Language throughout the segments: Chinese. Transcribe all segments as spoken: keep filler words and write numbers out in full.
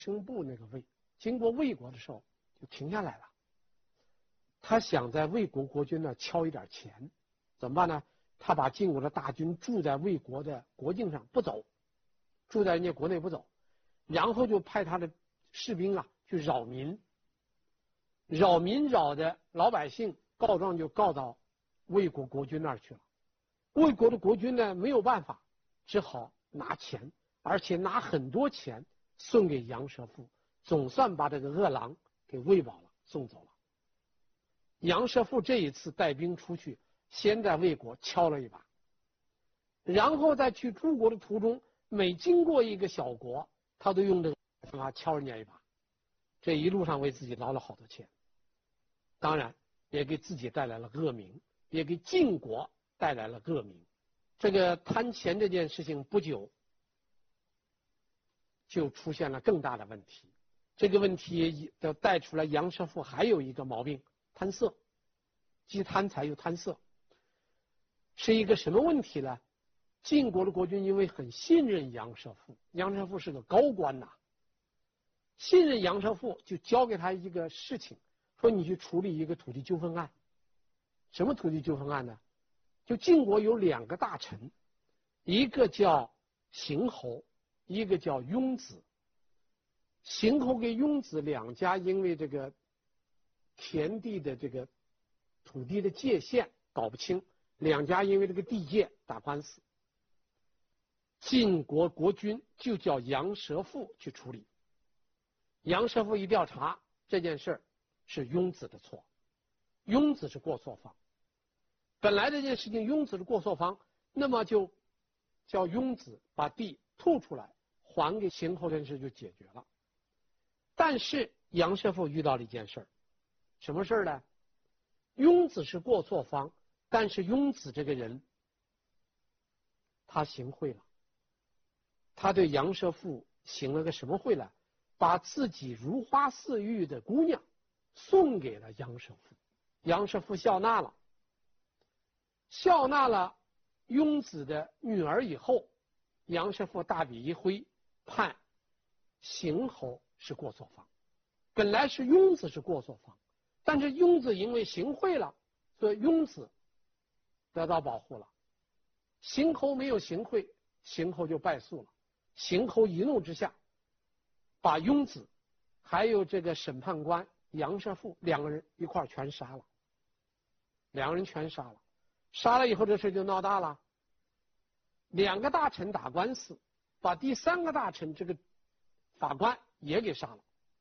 生部那个魏，经过魏国的时候就停下来了。他想在魏国国君那敲一点钱，怎么办呢？他把晋国的大军驻在魏国的国境上不走，住在人家国内不走，然后就派他的士兵啊去扰民，扰民扰的老百姓告状就告到魏国国君那儿去了。魏国的国君呢没有办法，只好拿钱，而且拿很多钱送给杨蛇父，总算把这个恶狼给喂饱了，送走了。杨蛇父这一次带兵出去，先在魏国敲了一把，然后在去诸国的途中，每经过一个小国，他都用这个方法敲人家一把，这一路上为自己捞了好多钱，当然也给自己带来了恶名，也给晋国带来了恶名。这个贪钱这件事情不久就出现了更大的问题，这个问题就带出来杨蛇父还有一个毛病，贪色，既贪财又贪色。是一个什么问题呢？晋国的国君因为很信任杨蛇父，杨蛇父是个高官呐、啊，信任杨蛇父，就交给他一个事情，说你去处理一个土地纠纷案。什么土地纠纷案呢？就晋国有两个大臣，一个叫邢侯，一个叫雍子。邢侯跟雍子两家因为这个田地的这个土地的界限搞不清，两家因为这个地界打官司。晋国国君就叫杨蛇父去处理。杨蛇父一调查，这件事是雍子的错，雍子是过错方。本来这件事情雍子是过错方，那么就叫雍子把地吐出来还给邢侯，这件事就解决了。但是杨蛇父遇到了一件事，什么事呢？雍子是过错方，但是雍子这个人他行贿了，他对杨蛇父行了个什么贿呢？把自己如花似玉的姑娘送给了杨蛇父，杨蛇父笑纳了，笑纳了雍子的女儿以后，杨蛇父大笔一挥，判邢侯是过错方。本来是雍子是过错方，但是雍子因为行贿了，所以雍子得到保护了。邢侯没有行贿，邢侯就败诉了。邢侯一怒之下，把雍子还有这个审判官杨蛇父两个人一块全杀了，两个人全杀了。杀了以后，这事就闹大了。两个大臣打官司，把第三个大臣这个法官也给杀了。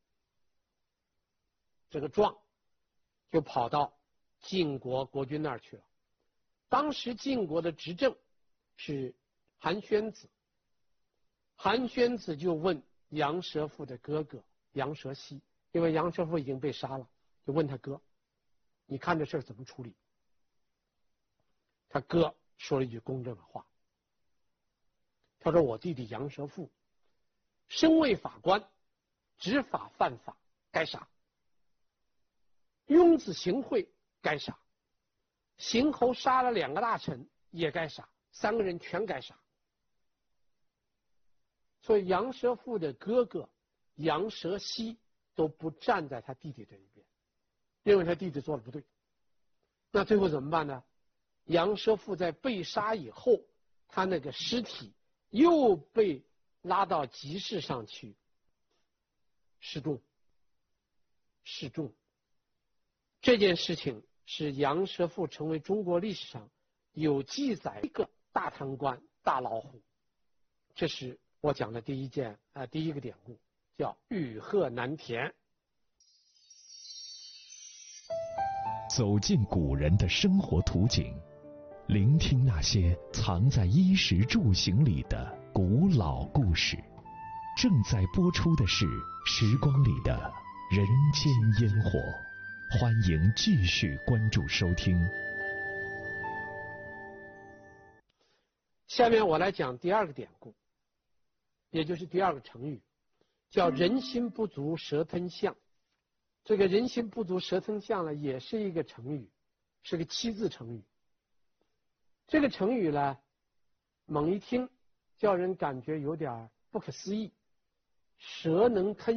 这个状就跑到晋国国君那儿去了。当时晋国的执政是韩宣子，韩宣子就问杨蛇父的哥哥杨蛇息，因为杨蛇父已经被杀了，就问他哥，你看这事怎么处理？他哥说了一句公正的话，他说我弟弟杨蛇父身为法官，执法犯法，该杀。雍子行贿，该杀。邢侯杀了两个大臣，也该杀，三个人全该杀。所以杨蛇父的哥哥杨蛇息都不站在他弟弟这一边，认为他弟弟做的不对。那最后怎么办呢？杨蛇父在被杀以后，他那个尸体又被拉到集市上去示众，示众。这件事情是杨蛇父成为中国历史上有记载一个大贪官、大老虎。这是我讲的第一件啊、呃，第一个典故，叫与壑南田。 走进古人的生活图景，聆听那些藏在衣食住行里的古老故事。正在播出的是《时光里的人间烟火》，欢迎继续关注收听。 下面我来讲第二个典故，也就是第二个成语，叫人心不足蛇吞象。这个人心不足蛇吞象呢，也是一个成语，是个七字成语。这个成语呢，猛一听叫人感觉有点不可思议，蛇能吞